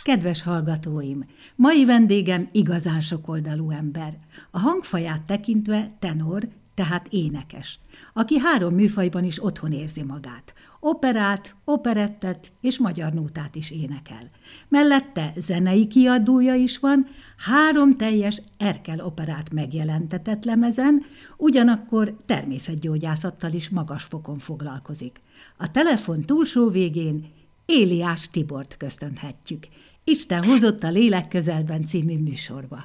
Kedves hallgatóim! Mai vendégem igazán sokoldalú ember. A hangfaját tekintve tenor, tehát énekes, aki 3 műfajban is otthon érzi magát. Operát, operettet és magyar nótát is énekel. Mellette zenei kiadója is van, 3 teljes Erkel operát megjelentetett lemezen, ugyanakkor természetgyógyászattal is magas fokon foglalkozik. A telefon túlsó végén Éliás Tibort köszönhetjük. Isten hozott a Lélek közelben című műsorba.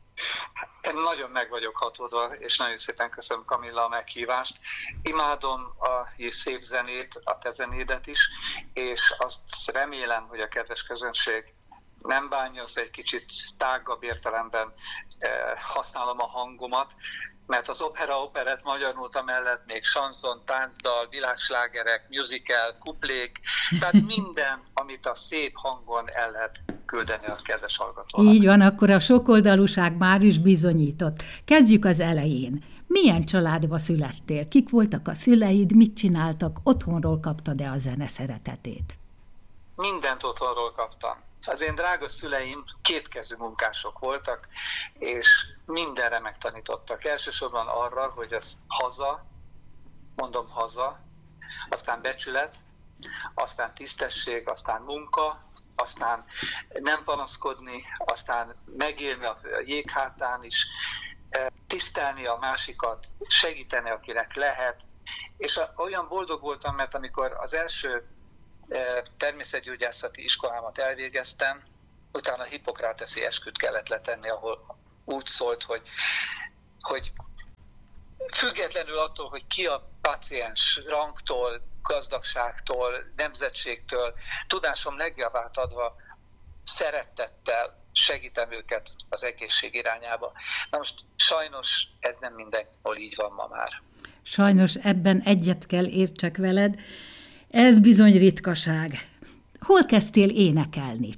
Én nagyon meg vagyok hatódva, és nagyon szépen köszönöm, Kamilla, a meghívást. Imádom a szép zenét, a te zenédet is, és azt remélem, hogy a kedves közönség nem bánja, az egy kicsit tágabb értelemben használom a hangomat, mert az operett magyar nóta mellett még sanszon, táncdal, világslágerek, musical, kuplék, tehát minden, amit a szép hangon el lehet küldeni a kedves hallgatónak. Így van, akkor a sokoldalúság már is bizonyított. Kezdjük az elején. Milyen családba születtél? Kik voltak a szüleid? Mit csináltak? Otthonról kaptad-e a zene szeretetét? Mindent otthonról kaptam. Az én drága szüleim kétkezű munkások voltak, és mindenre megtanítottak. Elsősorban arra, hogy az haza, mondom haza, aztán becsület, aztán tisztesség, aztán munka, aztán nem panaszkodni, aztán megélni a jéghátán is, tisztelni a másikat, segíteni, akinek lehet. És olyan boldog voltam, mert amikor az első természetgyógyászati iskolámat elvégeztem, utána hippokrateszi esküt kellett letenni, ahol úgy szólt, hogy függetlenül attól, hogy ki a paciens, rangtól, gazdagságtól, nemzetségtől, tudásom legjavát adva, szeretettel segítem őket az egészség irányába. Na most sajnos ez nem mindenhol így van ma már. Sajnos ebben egyet kell értsek veled. Ez bizony ritkaság. Hol kezdtél énekelni?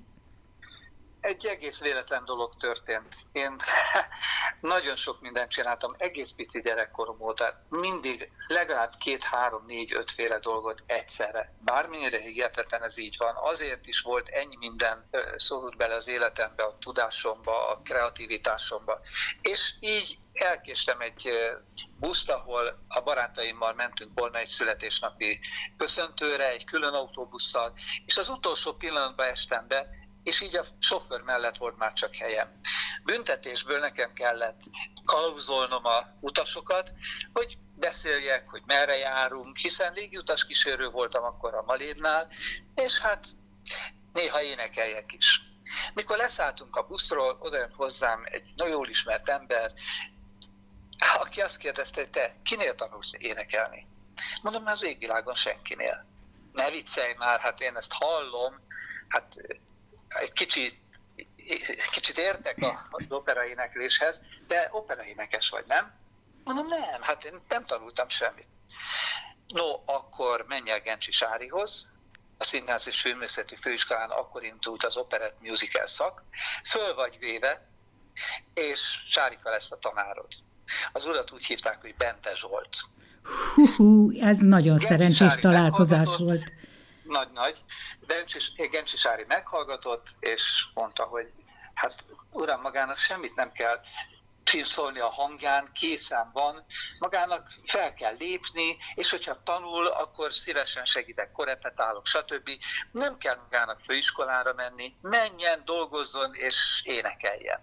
Egy egész véletlen dolog történt. Én nagyon sok mindent csináltam, egész pici gyerekkorom óta. Mindig legalább 2, 3, 4, 5 féle dolgot egyszerre. Bármennyire hihetetlen ez így van. Azért is volt ennyi minden szorult bele az életembe, a tudásomba, a kreativitásomba. És így elkéstem egy buszt, ahol a barátaimmal mentünk volna egy születésnapi köszöntőre, egy külön autóbusszal, és az utolsó pillanatban estem be, és így a sofőr mellett volt már csak helyem. Büntetésből nekem kellett kalauzolnom a utasokat, hogy beszéljek, hogy merre járunk, hiszen légiutas kísérő voltam akkor a Malédnál, és hát néha énekeljek is. Mikor leszálltunk a buszról, oda jön hozzám egy nagyon jól ismert ember, aki azt kérdezte, hogy te kinél tanulsz énekelni? Mondom, az égvilágon senkinél. Ne viccelj már, hát én ezt hallom, hát egy kicsit értek az operaénekléshez, de operaénekes vagy, nem? Mondom, nem, hát én nem tanultam semmit. No, akkor menj el Gencsi Sárihoz, a Színház és Filmművészeti Főiskolán akkor indult az operett musical szak, föl vagy véve, és Sárika lesz a tanárod. Az urat úgy hívták, hogy Bente Zsolt. Ez nagyon szerencsés találkozás volt. Nagy. Gencsi Sári meghallgatott, és mondta, hogy hát uram, magának semmit nem kell szólni a hangján, készen van, magának fel kell lépni, és hogyha tanul, akkor szívesen segítek, korepetálok, stb. Nem kell magának főiskolára menni, menjen, dolgozzon és énekeljen.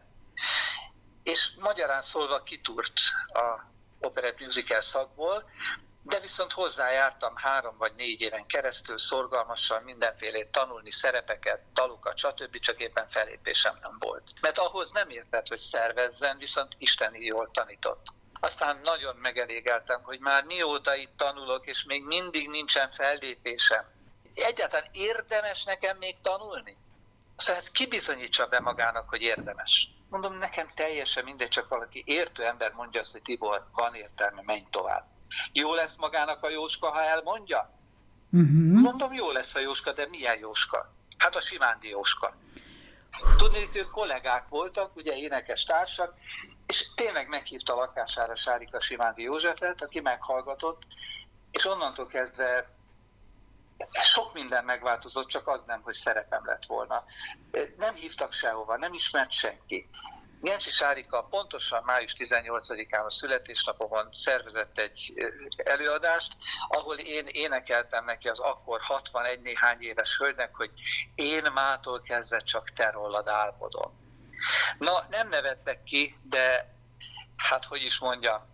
És magyarán szólva kitúrt a operett musical szakból, de viszont hozzájártam 3 vagy 4 éven keresztül szorgalmasan mindenfélét tanulni, szerepeket, dalokat, stb. Csak éppen fellépésem nem volt. Mert ahhoz nem értett, hogy szervezzen, viszont Isten jól tanított. Aztán nagyon megelégeltem, hogy már mióta itt tanulok, és még mindig nincsen fellépésem. Egyáltalán érdemes nekem még tanulni? Szóval ki bizonyítsa be magának, hogy érdemes? Mondom, nekem teljesen mindegy, csak valaki értő ember mondja azt, hogy Tibor, van értelme, menj tovább. Jó lesz magának a Jóska, ha elmondja? Mondom, jó lesz a Jóska, de milyen Jóska? Hát a Simándi Jóska. Tudni, hogy ők kollégák voltak, ugye énekes társak, és tényleg meghívta a lakására Sárika Simándi Józsefet, aki meghallgatott, és onnantól kezdve Sok minden megváltozott, csak az nem, hogy szerepem lett volna. Nem hívtak sehova, nem ismert senki. Gencsi Sárika pontosan május 18-án a születésnapomon szervezett egy előadást, ahol én énekeltem neki az akkor 61 néhány éves hölgynek, hogy én mától kezdve csak te rólad álmodom. Na, nem nevettek ki, de hát hogy is mondjam,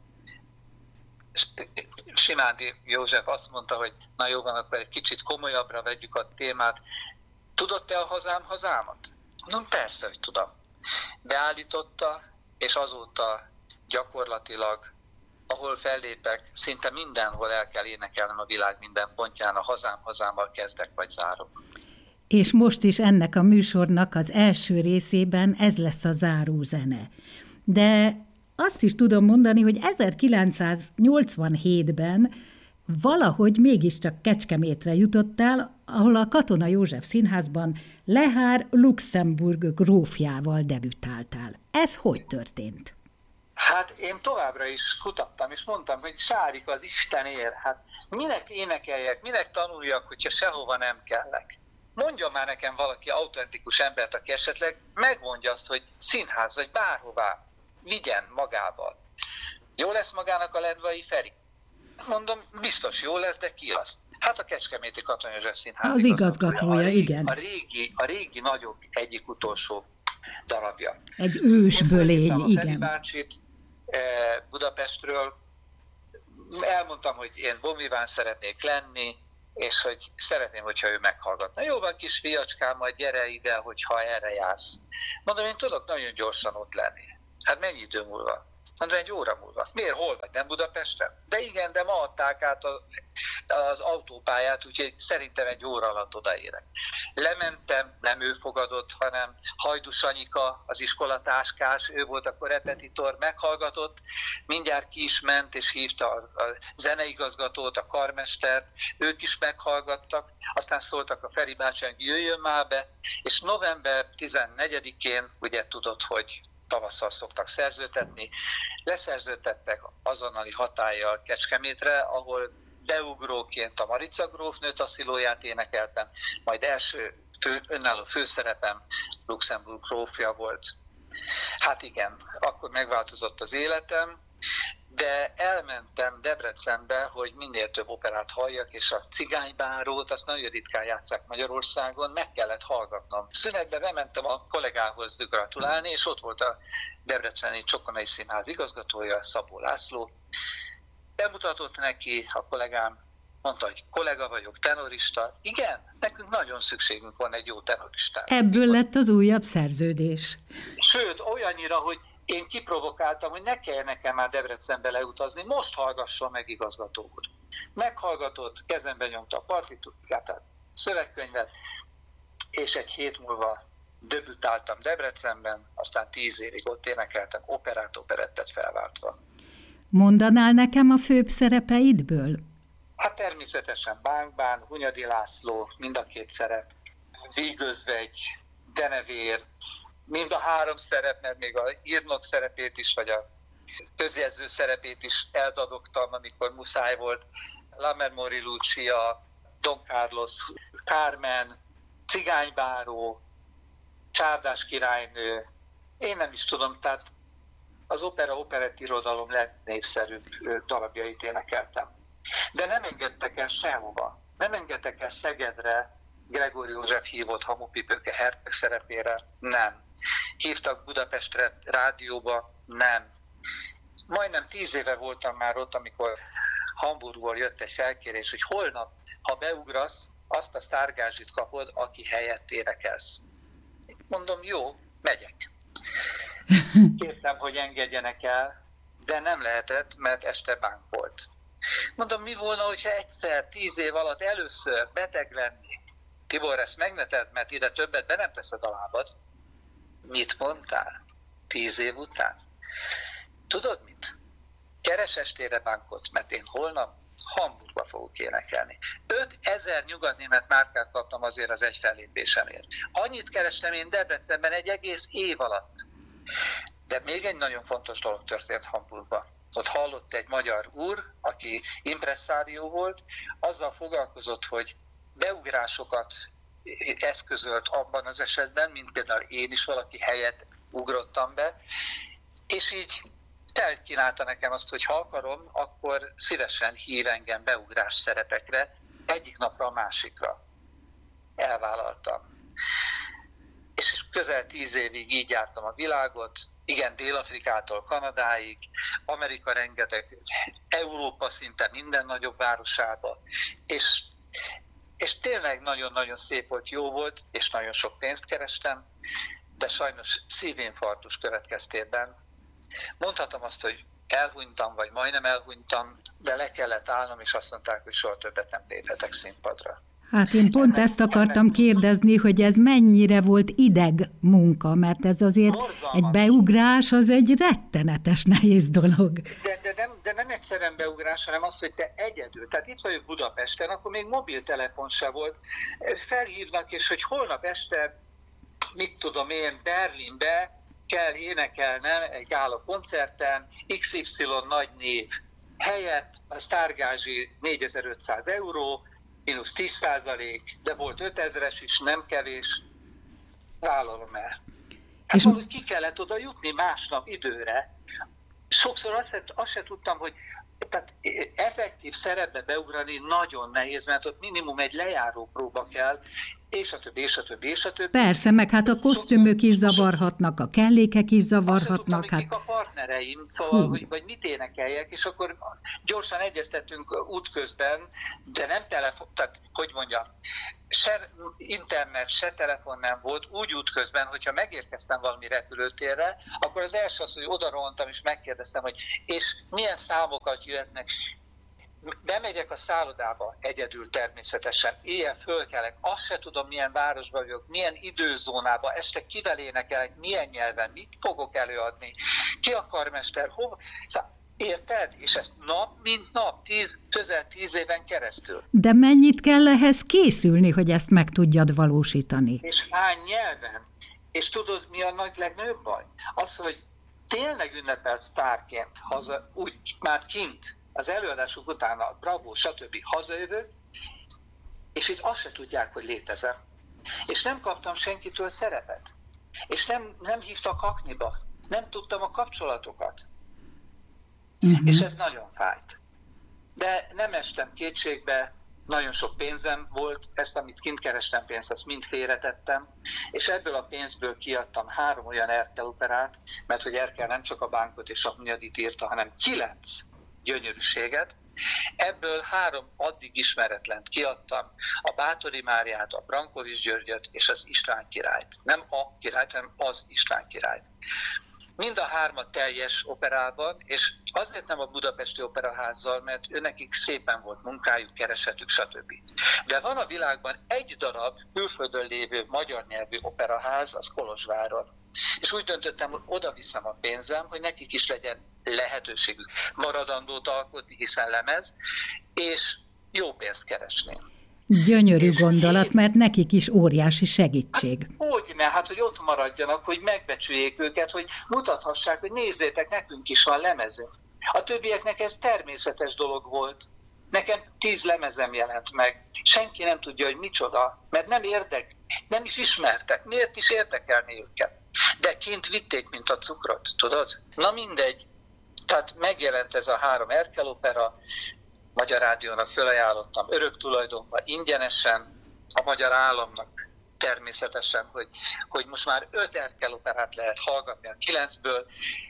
Simándi József azt mondta, hogy na jó van, akkor egy kicsit komolyabbra vegyük a témát. Tudod te a hazám hazámat? Mondom, persze, hogy tudom. Beállította, és azóta gyakorlatilag, ahol fellépek, szinte mindenhol el kell énekelnem a világ minden pontján, a hazám hazámmal kezdek vagy zárok. És most is ennek a műsornak az első részében ez lesz a zárózene. De azt is tudom mondani, hogy 1987-ben valahogy mégiscsak Kecskemétre jutottál, ahol a Katona József Színházban Lehár Luxemburg grófjával debütáltál. Ez hogy történt? Hát én továbbra is kutattam, és mondtam, hogy Sárika, az Isten ér, hát minek énekeljek, minek tanuljak, hogyha sehova nem kellek. Mondjon már nekem valaki autentikus embert, aki esetleg megmondja azt, hogy színház vagy bárhová vigyen magával. Jó lesz magának a Lendvai Feri? Mondom, biztos jó lesz, de ki az? Hát a Kecskeméti Katona József Színház az igazgatója, igen. A régi nagyobb egyik utolsó darabja. Egy ősbölény, igen. Feri bácsit Budapestről, elmondtam, hogy én Bonviván szeretnék lenni, és hogy szeretném, hogyha ő meghallgatna. Jó van, kis fiacskám, majd gyere ide, hogyha erre jársz. Mondom, én tudok nagyon gyorsan ott lenni. Hát mennyi idő múlva? Mondom, egy óra múlva. Miért, hol vagy? Nem Budapesten? De igen, de ma adták át az autópályát, úgyhogy szerintem egy óra alatt odaérek. Lementem, nem ő fogadott, hanem Hajdús Anyika, az iskolatáskás, ő volt akkor repetitor, meghallgatott, mindjárt ki is ment, és hívta a zeneigazgatót, a karmestert, ők is meghallgattak, aztán szóltak a Feri bácsánk, jöjjön már be, és november 14-én, ugye tudod, hogy tavasszal szoktak szerződtetni, leszerződtettek azonnali hatállyal Kecskemétre, ahol beugróként a Marica grófnő taszilóját énekeltem, majd első önálló főszerepem Luxemburg grófja volt. Hát igen, akkor megváltozott az életem, de elmentem Debrecenbe, hogy minél több operát halljak, és a Cigánybárót, azt nagyon ritkán játsszák Magyarországon, meg kellett hallgatnom. Szünetbe bementem a kollégához gratulálni, és ott volt a debreceni Csokonai Színház igazgatója, Szabó László. Bemutatott neki a kollégám, mondta, hogy kollega vagyok, tenorista. Igen, nekünk nagyon szükségünk van egy jó tenoristára. Ebből lett az újabb szerződés. Sőt, olyannyira, hogy én kiprovokáltam, hogy ne kelljen nekem már Debrecenbe leutazni, most hallgasson meg igazgató úr. Meghallgatott, kezembe nyomta a partitúrát, a szövegkönyvet, és egy hét múlva debütáltam Debrecenben, aztán 10 évig ott énekeltem operát, operettet felváltva. Mondanál nekem a főbb szerepeidből? Hát természetesen Bánkbán, Hunyadi László, mind a két szerep, Vígözvegy, Denevér, mind a 3 szerep, mert még a írnok szerepét is, vagy a közjegyző szerepét is eldadogtam, amikor muszáj volt. Lammermoori Lucia, Don Carlos, Carmen, Cigánybáró, Csárdás királynő. Én nem is tudom, tehát az operett irodalom legnépszerűbb darabjait énekeltem. De nem engedtek el sehova. Nem engedtek el Szegedre, Gregóri József hívott Hamupipőke herceg szerepére, nem. Hívtak Budapestre rádióba, nem. Majdnem 10 éve voltam már ott, amikor Hamburgból jött egy felkérés, hogy holnap, ha beugrasz, azt a sztárgázsit kapod, aki helyett énekelsz. Mondom, jó, megyek. Kértem, hogy engedjenek el, de nem lehetett, mert este bánk volt. Mondom, mi volna, hogyha egyszer, 10 év alatt először beteg lennék? Tibor, ezt megneted, mert ide többet be nem teszed a lábad. Mit mondtál? 10 év után? Tudod mit? Keres estére bánkot, mert én holnap Hamburgba fogok énekelni. 5000 nyugatnémet márkát kaptam azért az egy fellépésemért. Annyit kerestem én Debrecenben egy egész év alatt. De még egy nagyon fontos dolog történt Hamburgban. Ott hallott egy magyar úr, aki impresszárió volt, azzal foglalkozott, hogy beugrásokat eszközölt abban az esetben, mint például én is valaki helyett ugrottam be, és így elkínálta nekem azt, hogy ha akarom, akkor szívesen hív engem beugrás szerepekre, egyik napra a másikra. Elvállaltam. És közel 10 évig így jártam a világot, igen, Dél-Afrikától Kanadáig, Amerika rengeteg, Európa szinte minden nagyobb városába, és tényleg nagyon-nagyon szép volt, jó volt, és nagyon sok pénzt kerestem, de sajnos szívinfarktus következtében mondhatom azt, hogy elhunytam, vagy majdnem elhunytam, de le kellett állnom, és azt mondták, hogy soha többet nem léphetek színpadra. Hát én pont ezt akartam kérdezni, hogy ez mennyire volt ideg munka, mert ez azért borzalmas. Egy beugrás, az egy rettenetes nehéz dolog. De nem egyszerűen beugrás, hanem az, hogy te egyedül. Tehát itt vagyok Budapesten, akkor még mobiltelefon se volt. Felhívnak, és hogy holnap este, mit tudom én, Berlinbe kell énekelnem egy gála koncerten, XY nagy név helyett, a sztárgázsi 4500 euró, mínusz 10%, de volt 5000-es is, nem kevés, vállalom el. Hát és valahogy ki kellett oda jutni másnap időre. Sokszor azt se tudtam, hogy tehát effektív szerepbe beugrani nagyon nehéz, mert ott minimum egy lejáró próba kell, és a többi, és a többi, és a többi. Persze, meg hát a kosztümök is zavarhatnak, a kellékek is zavarhatnak. Azt tudtam, hogy kik a partnereim, szóval, hogy vagy mit énekeljek, és akkor gyorsan egyeztettünk útközben, de nem telefon, tehát hogy mondjam, se internet, se telefon nem volt, úgy útközben, hogyha megérkeztem valami repülőtérre, akkor az első az, hogy odarohantam, és megkérdeztem, hogy és milyen számokat jöhetnek. Bemegyek a szállodába egyedül természetesen, éjjel fölkelek, azt se tudom, milyen városban vagyok, milyen időzónában, este kivel énekelek, milyen nyelven, mit fogok előadni, ki a karmester, hova. Szóval, érted? És ezt nap mint nap, közel 10 éven keresztül. De mennyit kell ehhez készülni, hogy ezt meg tudjad valósítani? És hány nyelven? És tudod, mi a legnagyobb baj? Az, hogy tényleg ünnepelt sztárként, úgy már kint, az előadások után a Bravo, stb. Hazajövök, és itt azt se tudják, hogy létezem. És nem kaptam senkitől szerepet. És nem hívtak hakniba. Nem tudtam a kapcsolatokat. És ez nagyon fájt. De nem estem kétségbe, nagyon sok pénzem volt, ezt, amit kint kerestem pénzt, azt mind félretettem, és ebből a pénzből kiadtam 3 olyan Erkel operát, mert hogy Erkel nem csak a Bánkot és a Hunyadit írta, hanem 9 gyönyörűséget. Ebből 3 addig ismeretlent kiadtam, a Báthori Máriát, a Brankovics Györgyöt és az István királyt. Nem a királyt, hanem az István királyt. Mind a 3 teljes operában, és azért nem a Budapesti Operaházzal, mert őnekik szépen volt munkájuk, keresetük, stb. De van a világban egy darab külföldön lévő magyar nyelvű operaház, az Kolozsváron. És úgy döntöttem, hogy oda viszem a pénzem, hogy nekik is legyen lehetőségük maradandót alkotni, hiszen lemez, és jó pénzt keresni. Gyönyörű és gondolat, mert nekik is óriási segítség. Hát hogy ott maradjanak, hogy megbecsüljék őket, hogy mutathassák, hogy nézzétek, nekünk is van lemezünk. A többieknek ez természetes dolog volt. Nekem 10 lemezem jelent meg. Senki nem tudja, hogy micsoda, mert nem is ismertek. Miért is érdekelni őket? De kint vitték, mint a cukrot, tudod? Na mindegy. Tehát megjelent ez a 3 Erkel opera, Magyar Rádiónak fölajánlottam örök tulajdonban, ingyenesen, a Magyar Államnak természetesen, hogy most már 5 Erkel operát lehet hallgatni a 9-ből,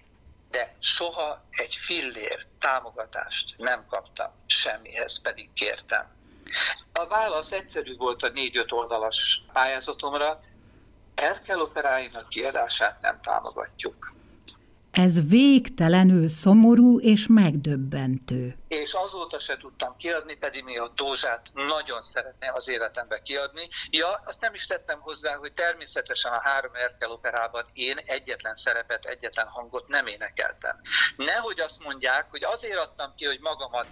de soha egy fillér támogatást nem kaptam, semmihez pedig kértem. A válasz egyszerű volt a 4-5 oldalas pályázatomra, Erkel operáinak kiadását nem támogatjuk. Ez végtelenül szomorú és megdöbbentő. És azóta se tudtam kiadni, pedig még a Dózsát nagyon szeretném az életemben kiadni. Ja, azt nem is tettem hozzá, hogy természetesen a 3 Erkel operában én egyetlen szerepet, egyetlen hangot nem énekeltem. Nehogy azt mondják, hogy azért adtam ki, hogy magamat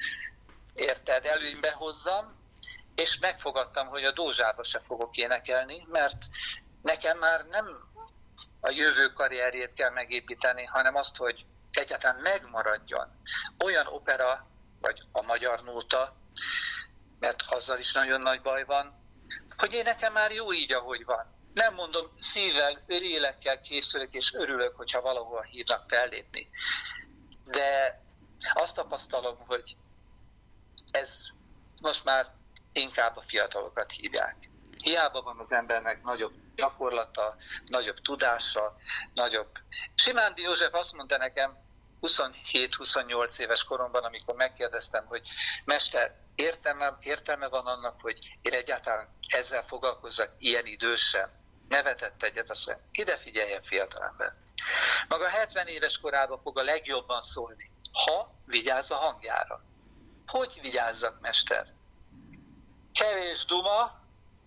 érted, előnybe hozzam, és megfogadtam, hogy a Dózsába se fogok énekelni, mert nekem már nem a jövő karrierjét kell megépíteni, hanem azt, hogy egyáltalán megmaradjon olyan opera, vagy a magyar nóta, mert azzal is nagyon nagy baj van, hogy én nekem már jó így, ahogy van. Nem mondom, szívvel, lélekkel készülök, és örülök, hogyha valahol hívnak fellépni. De azt tapasztalom, hogy ez most már inkább a fiatalokat hívják. Hiába van az embernek nagyobb gyakorlata, nagyobb tudása, nagyobb... Simándi József azt mondta nekem 27-28 éves koromban, amikor megkérdeztem, hogy mester, értelme van annak, hogy én egyáltalán ezzel foglalkozzak ilyen idősen? Nevetett egyet, azt mondja, ide figyeljen, fiatalember. Maga 70 éves korában fog a legjobban szólni, ha vigyáz a hangjára. Hogy vigyázzak, mester? Kevés duma,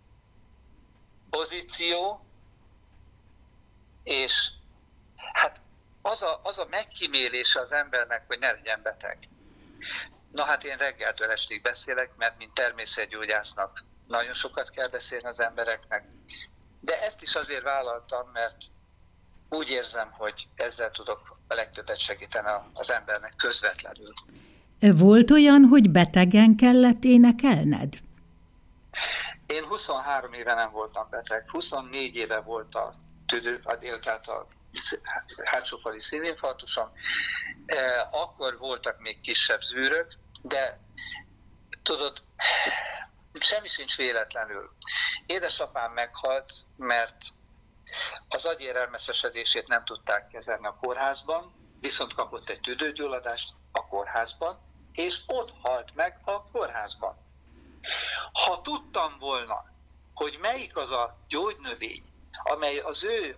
pozíció, és hát az a megkímélése az embernek, hogy ne legyen beteg. Na hát én reggeltől estig beszélek, mert mint természetgyógyásznak nagyon sokat kell beszélni az embereknek, de ezt is azért vállaltam, mert úgy érzem, hogy ezzel tudok a legtöbbet segíteni az embernek közvetlenül. Volt olyan, hogy betegen kellett énekelned? Én 23 éve nem voltam beteg, 24 éve volt a hátsófali szívinfarktusom, akkor voltak még kisebb zűrök, de tudod, semmi sincs véletlenül. Édesapám meghalt, mert az agyérelmeszesedését nem tudták kezelni a kórházban, viszont kapott egy tüdőgyulladást a kórházban, és ott halt meg a kórházban. Ha tudtam volna, hogy melyik az a gyógynövény, amely az ő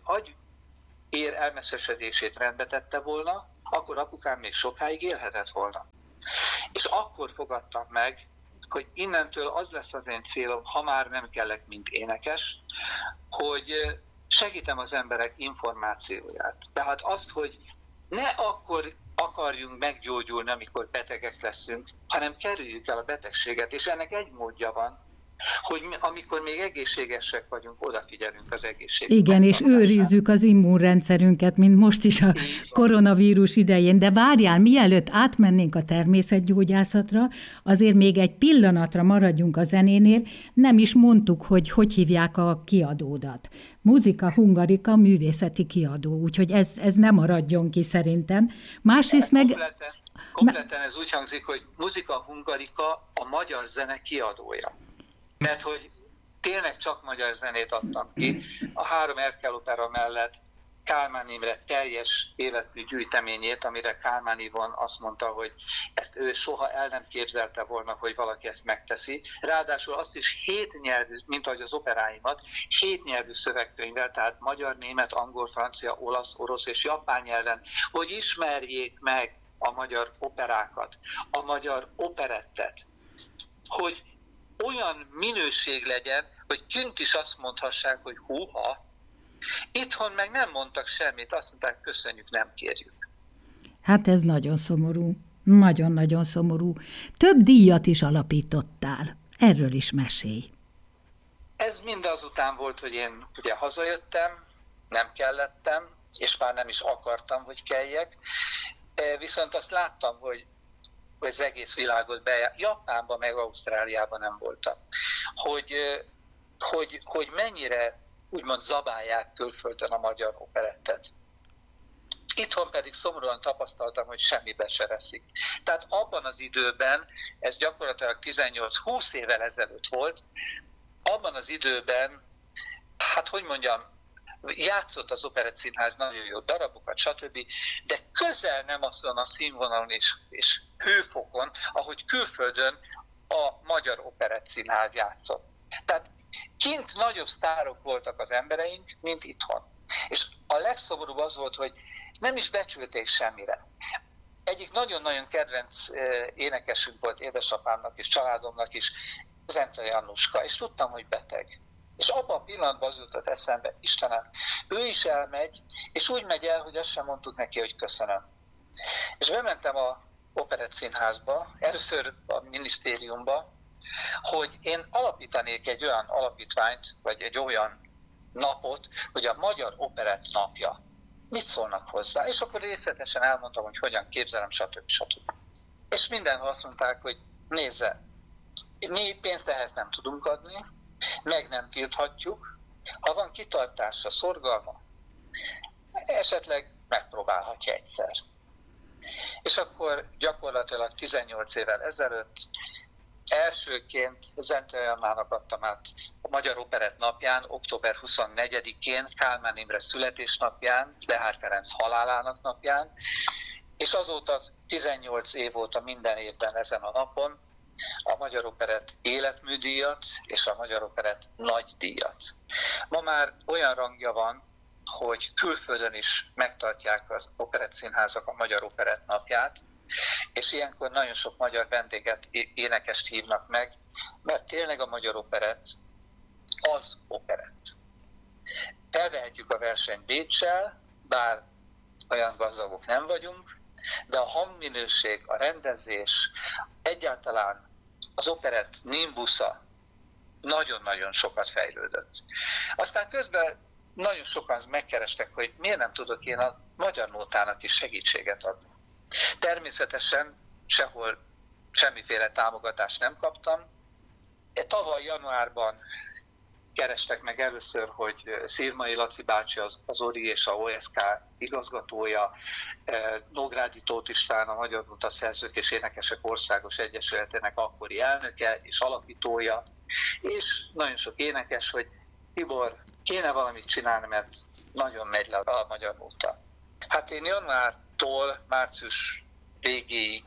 agyérelmeszesedését rendbe tette volna, akkor apukám még sokáig élhetett volna. És akkor fogadtam meg, hogy innentől az lesz az én célom, ha már nem kellek, mint énekes, hogy segítem az emberek információját. Tehát azt, hogy ne akkor akarjunk meggyógyulni, amikor betegek leszünk, hanem kerüljük el a betegséget, és ennek egy módja van, hogy amikor még egészségesek vagyunk, odafigyelünk az egészségünkre. Igen, és őrizzük az immunrendszerünket, mint most is a koronavírus idején. De várjál, mielőtt átmennénk a természetgyógyászatra, azért még egy pillanatra maradjunk a zenénél. Nem is mondtuk, hogy hívják a kiadódat. Musica Hungarica művészeti kiadó, úgyhogy ez nem maradjon ki szerintem. Másrészt meg... Kompletten ez úgy hangzik, hogy Musica Hungarica a magyar zene kiadója. Mert hogy tényleg csak magyar zenét adtam ki. A 3 Erkel opera mellett Kálmán Imre teljes életmű gyűjteményét, amire Kálmán Ivon azt mondta, hogy ezt ő soha el nem képzelte volna, hogy valaki ezt megteszi. Ráadásul azt is 7 nyelvű, mint ahogy az operáimat, 7 nyelvű szövegkönyvvel, tehát magyar, német, angol, francia, olasz, orosz és japán nyelven, hogy ismerjék meg a magyar operákat, a magyar operettet, hogy olyan minőség legyen, hogy kint is azt mondhassák, hogy húha, itthon meg nem mondtak semmit, azt mondták, köszönjük, nem kérjük. Hát ez nagyon szomorú, nagyon-nagyon szomorú. Több díjat is alapítottál, erről is mesélj. Ez mind azután volt, hogy én ugye hazajöttem, nem kellettem, és már nem is akartam, hogy kelljek, viszont azt láttam, hogy az egész világot Japánban meg Ausztráliában nem voltam. Hogy mennyire úgymond zabálják külföldön a magyar operettet. Itthon pedig szomorúan tapasztaltam, hogy semmibe se veszik. Tehát abban az időben, ez gyakorlatilag 18-20 évvel ezelőtt volt, abban az időben, hát hogy mondjam, játszott az Operettszínház nagyon jó darabokat, stb., de közel nem azon a színvonalon és hőfokon, ahogy külföldön a Magyar Operettszínház játszott. Tehát kint nagyobb sztárok voltak az embereink, mint itthon. És a legszomorúbb az volt, hogy nem is becsülték semmire. Egyik nagyon-nagyon kedvenc énekesünk volt édesapámnak és családomnak is, Zentai Jannuska, és tudtam, hogy beteg. És abban a pillanatban az jutott eszembe, Istenem, ő is elmegy, és úgy megy el, hogy azt sem mondtuk neki, hogy köszönöm. És bementem a Operettszínházba, először a minisztériumba, hogy én alapítanék egy olyan alapítványt, vagy egy olyan napot, hogy a Magyar Operett napja. Mit szólnak hozzá? És akkor részletesen elmondtam, hogy hogyan képzelem, stb. És mindenhol azt mondták, hogy nézze, Mi pénzt ehhez nem tudunk adni, meg nem tilthatjuk. Ha van kitartása, szorgalma, esetleg megpróbálhatja egyszer. És akkor gyakorlatilag 18 évvel ezelőtt elsőként Zentai Annának adtam át a Magyar Operett napján, október 24-én, Kálmán Imre születésnapján, Lehár Ferenc halálának napján, és azóta 18 év óta minden évben ezen a napon a Magyar Operett életműdíjat és a Magyar Operett nagydíjat. Ma már olyan rangja van, hogy külföldön is megtartják az operettszínházak a Magyar Operett napját, és ilyenkor nagyon sok magyar vendéget, énekest hívnak meg, mert tényleg a Magyar Operett az operett. Felvehetjük a versenyt Béccsel, bár olyan gazdagok nem vagyunk, de a hangminőség, a rendezés, egyáltalán az operett nimbusza nagyon-nagyon sokat fejlődött. Aztán közben nagyon sokan megkerestek, hogy miért nem tudok én a Magyar Nótának is segítséget adni. Természetesen sehol semmiféle támogatást nem kaptam. Tavaly januárban kerestek meg először, hogy Szirmai Laci bácsi, az ORI és a OSK igazgatója, Nógrádi Tóth István, a Magyar Nóta Szerzők és Énekesek Országos Egyesületének akkori elnöke és alapítója, és nagyon sok énekes, hogy Tibor, kéne valamit csinálni, mert nagyon megy le a Magyar Nóta. Hát én januártól március végéig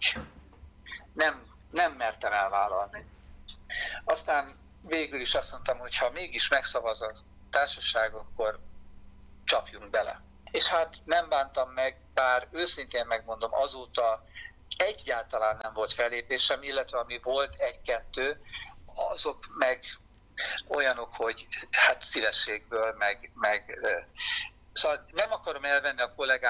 nem mertem elvállalni. Aztán végül is azt mondtam, hogy ha mégis megszavaz a társaság, akkor csapjunk bele. És hát nem bántam meg, bár őszintén megmondom, azóta egyáltalán nem volt fellépésem, illetve ami volt egy-kettő, azok meg olyanok, hogy hát szívességből, szóval nem akarom elvenni a kollégát,